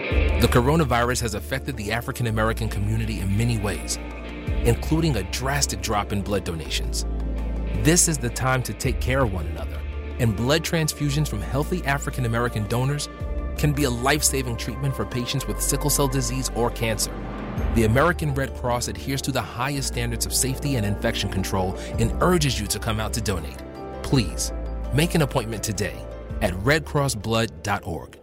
The coronavirus has affected the African American community in many ways, including a drastic drop in blood donations. This is the time to take care of one another, and blood transfusions from healthy African American donors can be a life-saving treatment for patients with sickle cell disease or cancer. The American Red Cross adheres to the highest standards of safety and infection control and urges you to come out to donate. Please, make an appointment today at redcrossblood.org.